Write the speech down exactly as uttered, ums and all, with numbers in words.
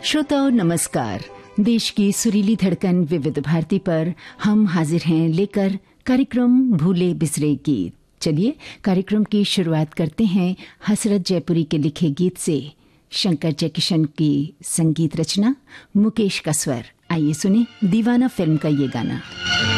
श्रोताओं नमस्कार। देश की सुरीली धड़कन विविध भारती पर हम हाजिर हैं लेकर कार्यक्रम भूले बिसरे गीत। चलिए कार्यक्रम की शुरुआत करते हैं हसरत जयपुरी के लिखे गीत से। शंकर जयकिशन की संगीत रचना, मुकेश का स्वर। आइए सुने दीवाना फिल्म का ये गाना।